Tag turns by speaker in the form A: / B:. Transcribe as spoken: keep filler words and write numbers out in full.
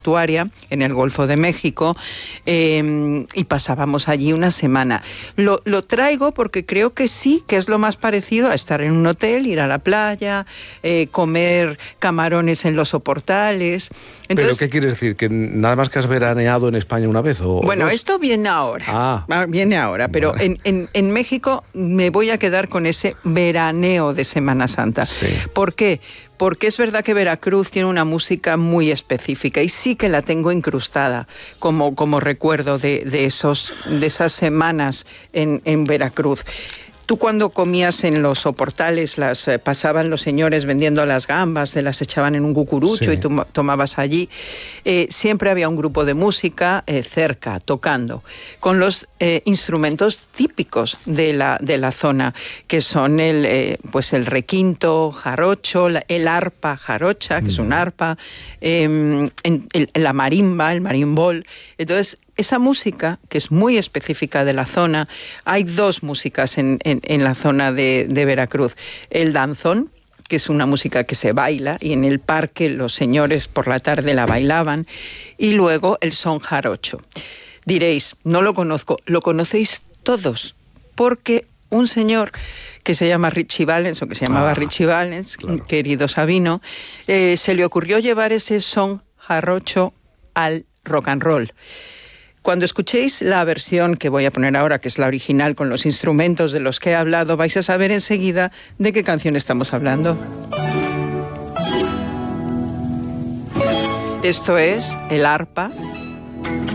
A: en el Golfo de México, eh, y pasábamos allí una semana. Lo, lo traigo porque creo que sí, que es lo más parecido a estar en un hotel, ir a la playa, eh, comer camarones en los soportales. Entonces,
B: ¿pero qué quieres decir? ¿Que nada más que has veraneado en España una vez? O,
A: bueno,
B: dos?
A: Esto viene ahora,
B: ah.
A: viene ahora, pero vale. en, en, en México me voy a quedar con ese veraneo de Semana Santa.
B: Sí.
A: ¿Por qué? Porque es verdad que Veracruz tiene una música muy específica y sí que la tengo incrustada como, como recuerdo de, de, esos, de esas semanas en, en Veracruz. Tú cuando comías en los soportales, las eh, pasaban los señores vendiendo las gambas, te las echaban en un cucurucho, sí, y tú tomabas allí. Eh, siempre había un grupo de música eh, cerca, tocando, con los eh, instrumentos típicos de la, de la zona, que son el, eh, pues el requinto, jarocho, la, el arpa jarocha, que mm. es un arpa, eh, en, el, la marimba, el marimbol. Entonces, esa música, que es muy específica de la zona, hay dos músicas en, en, en la zona de, de Veracruz. El danzón, que es una música que se baila, y en el parque los señores por la tarde la bailaban, y luego el son jarocho. Diréis, no lo conozco, lo conocéis todos, porque un señor que se llama Richie Valens, o que se llamaba ah, Richie Valens, claro. querido Sabino, eh, se le ocurrió llevar ese son jarocho al rock and roll. Cuando escuchéis la versión que voy a poner ahora, que es la original con los instrumentos de los que he hablado, vais a saber enseguida de qué canción estamos hablando. Esto es el arpa